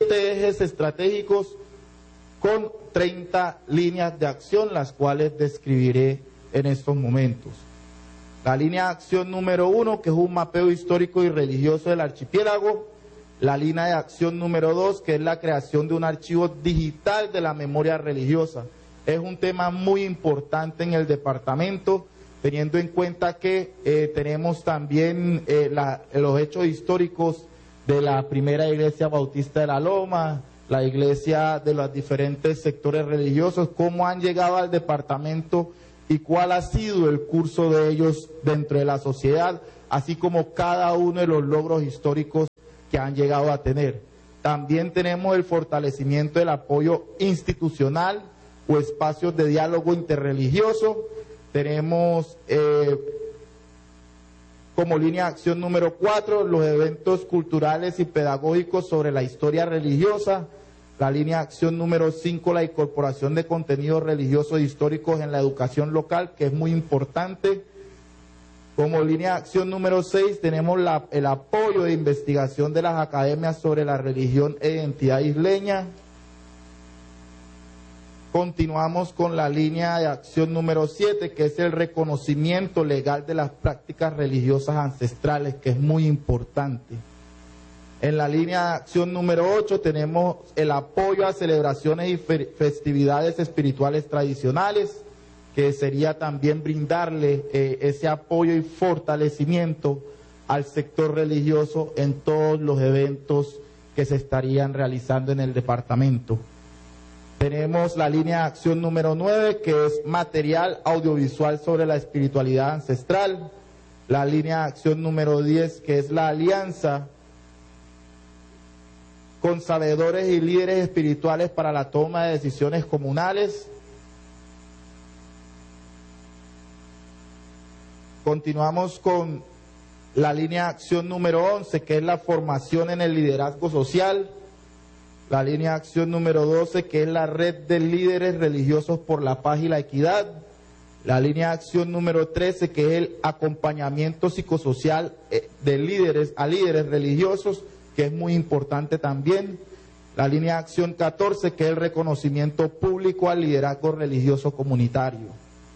ejes estratégicos con 30 líneas de acción, las cuales describiré en estos momentos. La línea de acción número 1, que es un mapeo histórico y religioso del archipiélago. La línea de acción número 2, que es la creación de un archivo digital de la memoria religiosa. Es un tema muy importante en el departamento, teniendo en cuenta que tenemos también los hechos históricos de la primera iglesia bautista de la Loma, la iglesia de los diferentes sectores religiosos, cómo han llegado al departamento y cuál ha sido el curso de ellos dentro de la sociedad, así como cada uno de los logros históricos que han llegado a tener. También tenemos el fortalecimiento del apoyo institucional o espacios de diálogo interreligioso. Tenemos como línea de acción número 4, los eventos culturales y pedagógicos sobre la historia religiosa. La línea de acción número 5, la incorporación de contenidos religiosos e históricos en la educación local, que es muy importante. Como línea de acción número 6, tenemos el apoyo de investigación de las academias sobre la religión e identidad isleña. Continuamos con la línea de acción número 7, que es el reconocimiento legal de las prácticas religiosas ancestrales, que es muy importante. En la línea de acción número 8 tenemos el apoyo a celebraciones y festividades espirituales tradicionales, que sería también brindarle ese apoyo y fortalecimiento al sector religioso en todos los eventos que se estarían realizando en el departamento. Tenemos la línea de acción número 9, que es material audiovisual sobre la espiritualidad ancestral. La línea de acción número 10, que es la alianza con sabedores y líderes espirituales para la toma de decisiones comunales. Continuamos con la línea de acción número 11, que es la formación en el liderazgo social. La línea de acción número 12, que es la red de líderes religiosos por la paz y la equidad. La línea de acción número 13, que es el acompañamiento psicosocial de líderes a líderes religiosos, que es muy importante también. La línea de acción 14, que es el reconocimiento público al liderazgo religioso comunitario.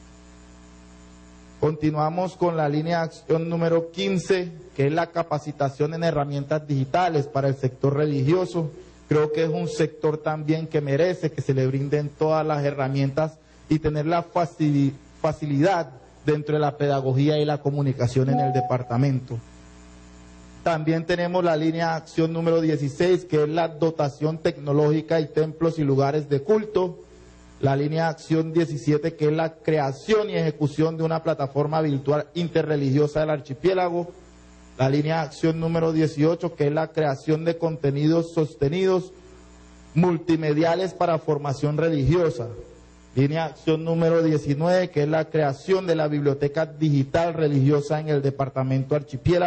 Continuamos con la línea de acción número 15, que es la capacitación en herramientas digitales para el sector religioso. Creo que es un sector también que merece que se le brinden todas las herramientas y tener la facilidad dentro de la pedagogía y la comunicación en el departamento. También tenemos la línea de acción número 16, que es la dotación tecnológica y templos y lugares de culto. La línea de acción 17, que es la creación y ejecución de una plataforma virtual interreligiosa del archipiélago. La línea de acción número 18, que es la creación de contenidos sostenidos multimediales para formación religiosa. Línea de acción número 19, que es la creación de la biblioteca digital religiosa en el departamento archipiélago.